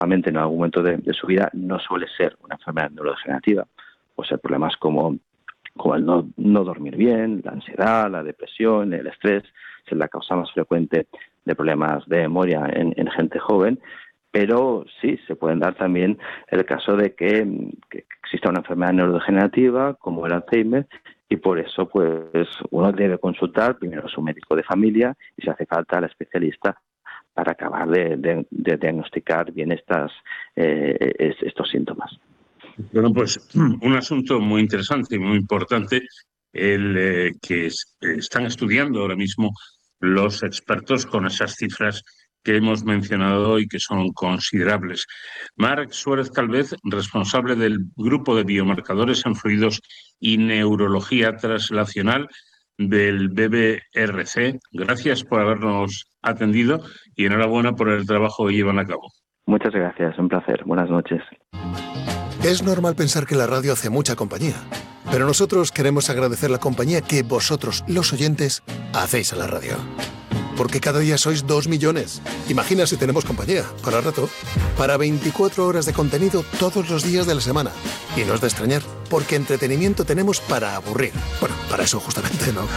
normalmente en algún momento de su vida no suele ser una enfermedad neurodegenerativa. Puede ser problemas como el no dormir bien, la ansiedad, la depresión, el estrés, es la causa más frecuente de problemas de memoria en gente joven. Pero sí, se pueden dar también el caso de que exista una enfermedad neurodegenerativa como el Alzheimer, y por eso pues uno debe consultar primero a su médico de familia y, si hace falta, al especialista para acabar de diagnosticar bien estos síntomas. Bueno, pues un asunto muy interesante y muy importante, el que están estudiando ahora mismo los expertos con esas cifras que hemos mencionado y que son considerables. Marc Suárez Calvez, responsable del Grupo de Biomarcadores en Fluidos y Neurología Translacional del BBRC, gracias por habernos atendido y enhorabuena por el trabajo que llevan a cabo. Muchas gracias, un placer. Buenas noches. Es normal pensar que la radio hace mucha compañía, pero nosotros queremos agradecer la compañía que vosotros, los oyentes, hacéis a la radio. Porque cada día sois 2 millones. Imagina si tenemos compañía, para rato, para 24 horas de contenido todos los días de la semana. Y no es de extrañar, porque entretenimiento tenemos para aburrir. Bueno, para eso justamente, ¿no?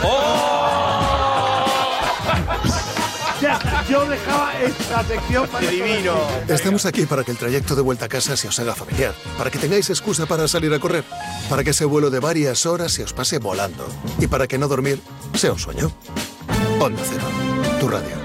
Ya, yo dejaba esta sección para... ¡Divino! Estamos aquí para que el trayecto de vuelta a casa se os haga familiar, para que tengáis excusa para salir a correr, para que ese vuelo de varias horas se os pase volando y para que no dormir sea un sueño. Onda Cero, tu radio.